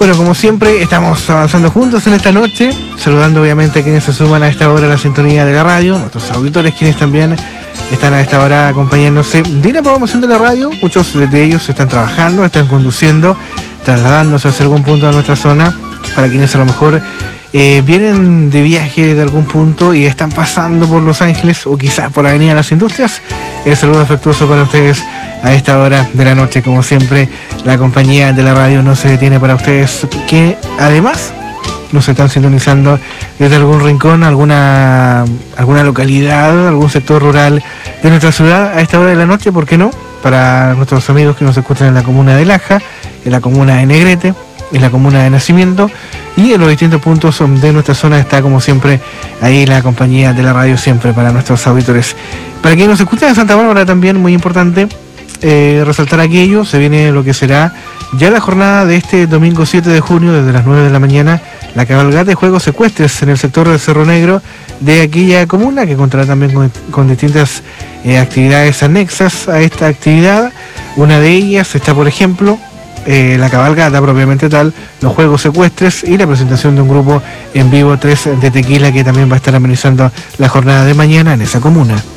Bueno, como siempre, estamos avanzando juntos en esta noche, saludando obviamente a quienes se suman a esta hora a la sintonía de la radio, nuestros auditores quienes también están a esta hora acompañándose de la programación de la radio. Muchos de ellos están trabajando, están conduciendo, trasladándose hacia algún punto de nuestra zona. Para quienes a lo mejor vienen de viaje de algún punto y están pasando por Los Ángeles o quizás por Avenida Las Industrias, el saludo afectuoso para ustedes a esta hora de la noche. Como siempre, la compañía de la radio no se detiene para ustedes, que además nos están sintonizando desde algún rincón, alguna localidad, algún sector rural de nuestra ciudad a esta hora de la noche. ¿Por qué no? Para nuestros amigos que nos escuchan en la comuna de Laja, en la comuna de Negrete, en la comuna de Nacimiento y en los distintos puntos de nuestra zona está, como siempre, ahí la compañía de la radio siempre para nuestros auditores. Para quienes nos escuchan en Santa Bárbara también, muy importante resaltar aquello, se viene lo que será ya la jornada de este domingo 7 de junio desde las 9 de la mañana, la cabalgata de juegos ecuestres en el sector del Cerro Negro de aquella comuna, que contará también con distintas actividades anexas a esta actividad. Una de ellas está, por ejemplo, la cabalgata propiamente tal, los juegos ecuestres y la presentación de un grupo en vivo 3 de tequila que también va a estar amenizando la jornada de mañana en esa comuna.